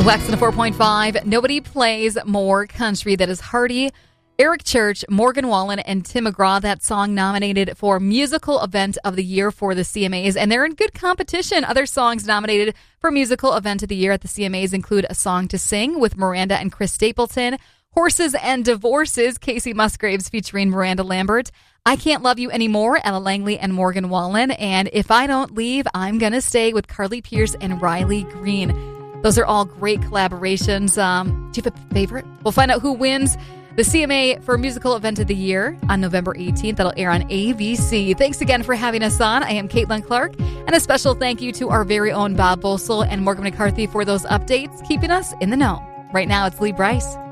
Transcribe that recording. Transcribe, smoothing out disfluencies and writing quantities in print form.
Wax in a 4.5. Nobody plays more country that is hearty. Eric Church, Morgan Wallen, and Tim McGraw. That song nominated for Musical Event of the Year for the CMAs, and they're in good competition. Other songs nominated for Musical Event of the Year at the CMAs include A Song to Sing with Miranda and Chris Stapleton, Horses and Divorces, Casey Musgraves featuring Miranda Lambert, I Can't Love You Anymore, Ella Langley and Morgan Wallen, and If I Don't Leave, I'm Gonna Stay with Carly Pearce and Riley Green. Those are all great collaborations. Do you have a favorite? We'll find out who wins the CMA for Musical Event of the Year on November 18th. That'll air on ABC. Thanks again for having us on. I am Caitlin Clark, and a special thank you to our very own Bob Boesel and Morgan McCarthy for those updates, keeping us in the know. Right now, it's Lee Bryce.